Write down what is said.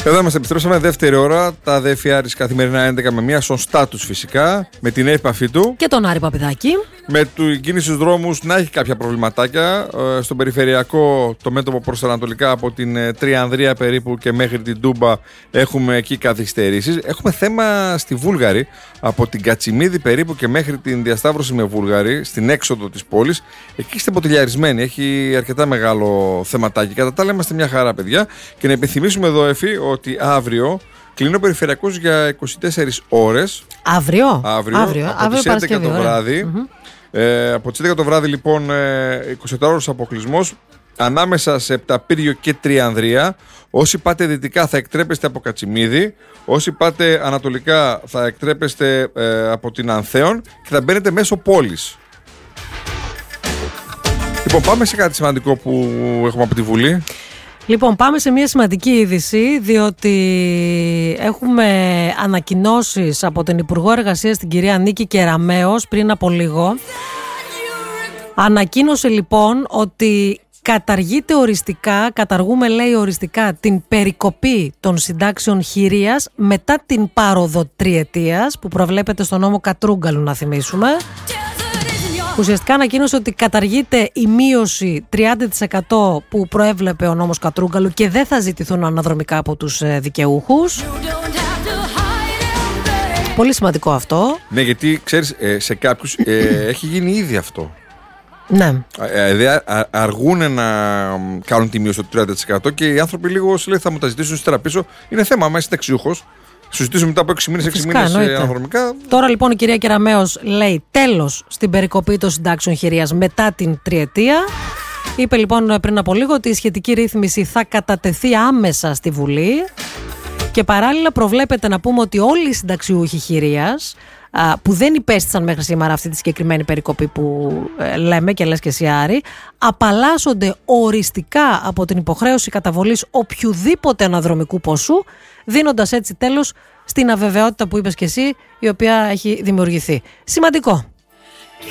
Εδώ είμαστε, επιστρέψαμε δεύτερη ώρα. Τα ΔΕΦΙ Άρης καθημερινά 11 με 1 στον στάτους φυσικά, με την έπαφη του. Και τον Άρη Παπηδάκη. Με την κίνηση στους δρόμους να έχει κάποια προβληματάκια. Στον περιφερειακό, το μέτωπο προς τα ανατολικά από την Τριανδρία περίπου και μέχρι την Τούμπα έχουμε εκεί καθυστερήσεις. Έχουμε θέμα στη Βούλγαρη, από την Κατσιμίδη περίπου και μέχρι την διασταύρωση με Βούλγαρη, στην έξοδο της πόλης. Εκεί είστε ποτηλιαρισμένοι, έχει αρκετά μεγάλο θεματάκι. Κατά τα άλλα είμαστε μια χαρά, παιδιά. Και να επιθυμίσουμε εδώ, Εφη, ότι αύριο κλείνει ο περιφερειακός για 24 ώρες. Αύριο. Από τις 11 το βράδυ. Από τις 11 το βράδυ, λοιπόν, 24 ώρες αποκλεισμός ανάμεσα σε Επταπύργιο και Τριανδρία. Όσοι πάτε δυτικά θα εκτρέπεστε από Κατσιμίδη. Όσοι πάτε ανατολικά θα εκτρέπεστε από την Ανθέων και θα μπαίνετε μέσω πόλης. Λοιπόν, πάμε σε κάτι σημαντικό που έχουμε από τη Βουλή. Λοιπόν, πάμε σε μια σημαντική είδηση, διότι έχουμε ανακοινώσεις από την Υπουργό Εργασίας, την κυρία Νίκη Κεραμέως, πριν από λίγο. Ανακοίνωσε λοιπόν ότι καταργούμε λέει οριστικά την περικοπή των συντάξεων χειρίας μετά την πάροδο τριετίας που προβλέπεται στο νόμο Κατρούγκαλου, να θυμίσουμε. Ουσιαστικά ανακοίνωσε ότι καταργείται η μείωση 30% που προέβλεπε ο νόμος Κατρούγκαλου και δεν θα ζητηθούν αναδρομικά από τους δικαιούχους. Πολύ σημαντικό αυτό. Ναι, γιατί ξέρεις, σε κάποιους έχει γίνει ήδη αυτό. Ναι. Αργούν να κάνουν τη μείωση του 30% και οι άνθρωποι λίγο σου λέει θα μου τα ζητήσουν ύστερα πίσω. Είναι θέμα, άμα είσαι συνταξιούχος. Σου ζητήσουν μετά από 6 μήνες αναδρομικά. Τώρα λοιπόν η κυρία Κεραμέως λέει τέλος στην περικοπή των συντάξεων χειρίας μετά την τριετία. Είπε λοιπόν πριν από λίγο ότι η σχετική ρύθμιση θα κατατεθεί άμεσα στη Βουλή και παράλληλα προβλέπεται να πούμε ότι όλοι οι συνταξιούχοι χειρίας που δεν υπέστησαν μέχρι σήμερα αυτή τη συγκεκριμένη περικοπή που λέμε και λες και εσύ, Άρη, απαλλάσσονται οριστικά από την υποχρέωση καταβολής οποιουδήποτε αναδρομικού ποσού, δίνοντας έτσι τέλος στην αβεβαιότητα που είπες και εσύ, η οποία έχει δημιουργηθεί. Σημαντικό.